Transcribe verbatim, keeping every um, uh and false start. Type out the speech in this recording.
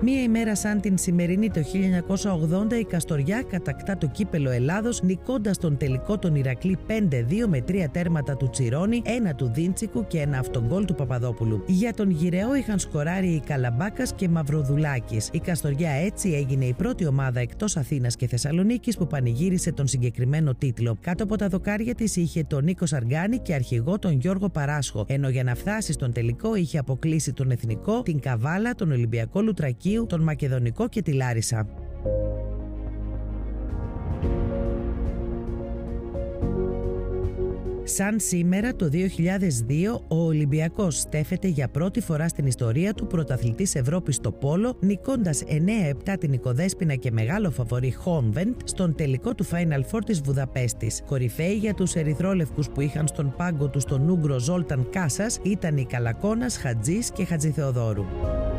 Μία ημέρα σαν την σημερινή το χίλια εννιακόσια ογδόντα, η Καστοριά κατακτά το κύπελο Ελλάδος, νικώντας τον τελικό τον Ηρακλή πέντε δύο με τρία τέρματα του Τσιρόνι, ένα του Δίντσικου και ένα αυτογκόλ του Παπαδόπουλου. Για τον γυραιό είχαν σκοράρει οι Καλαμπάκας και Μαυροδουλάκης. Η Καστοριά έτσι έγινε η πρώτη ομάδα εκτός Αθήνας και Θεσσαλονίκης που πανηγύρισε τον συγκεκριμένο τίτλο. Κάτω από τα δοκάρια της είχε τον Νίκο Σαργάνη και αρχηγό τον Γιώργο Παράσχο, ενώ για να φτάσει στον τελικό είχε αποκλείσει τον Εθνικό, την Καβάλα, τον Ολυμπιακό Λουτρακίου, τον Μακεδονικό και τη Λάρισα. Σαν σήμερα το δύο χιλιάδες δύο, ο Ολυμπιακός στέφεται για πρώτη φορά στην ιστορία του πρωταθλητής Ευρώπης στο πόλο, νικώντας εννέα επτά την Νικοδέσποινα και μεγάλο φαβορί Χόμβεντ στον τελικό του Final Four της Βουδαπέστης. Κορυφαίοι για τους ερυθρόλευκους που είχαν στον πάγκο του τον Ούγκρο Ζόλταν Κάσας ήταν οι Καλακώνας, Χατζής και Χατζηθεοδόρου.